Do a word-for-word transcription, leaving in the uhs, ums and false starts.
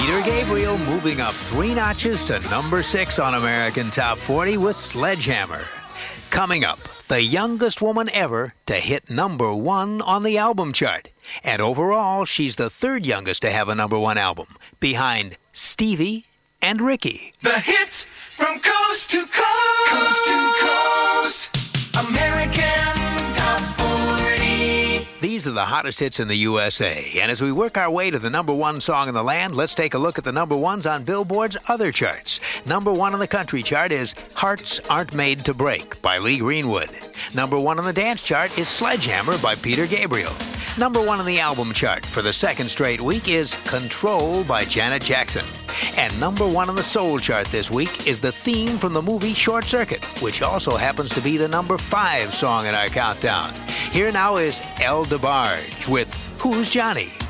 Peter Gabriel moving up three notches to number six on American Top forty with Sledgehammer. Coming up, the youngest woman ever to hit number one on the album chart. And overall, she's the third youngest to have a number one album, behind Stevie and Ricky. The hits from coast to coast. Coast to coast. American Top forty. These are the hottest hits in the U S A. And as we work our way to the number one song in the land, let's take a look at the number ones on Billboard's other charts. Number one on the country chart is Hearts Aren't Made to Break by Lee Greenwood. Number one on the dance chart is Sledgehammer by Peter Gabriel. Number one on the album chart for the second straight week is Control by Janet Jackson. And number one on the soul chart this week is the theme from the movie Short Circuit, which also happens to be the number five song in our countdown. Here now is El DeBarge with Who's Johnny?